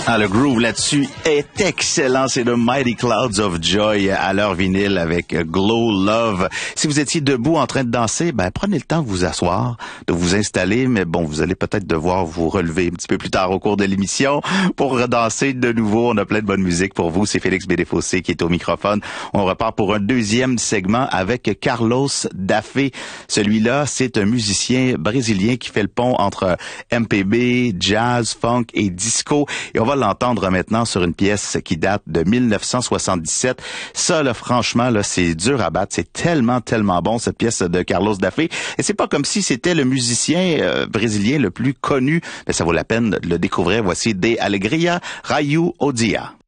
Ah, le groove là-dessus est excellent. C'est le Mighty Clouds of Joy à leur vinyle avec Glow Love. Si vous étiez debout en train de danser, prenez le temps de vous asseoir, de vous installer, mais bon, vous allez peut-être devoir vous relever un petit peu plus tard au cours de l'émission pour redanser de nouveau. On a plein de bonne musique pour vous. C'est Félix Bédéfossé qui est au microphone. On repart pour un deuxième segment avec Carlos Daffé. Celui-là, c'est un musicien brésilien qui fait le pont entre MPB, jazz, funk et disco. Et on va l'entendre maintenant sur une pièce qui date de 1977. Ça, là, franchement, là, c'est dur à battre. C'est tellement, tellement bon, cette pièce de Carlos Daffé. Et c'est pas comme si c'était le musicien brésilien le plus connu, mais ça vaut la peine de le découvrir. Voici De Alegria, Raio o Dia.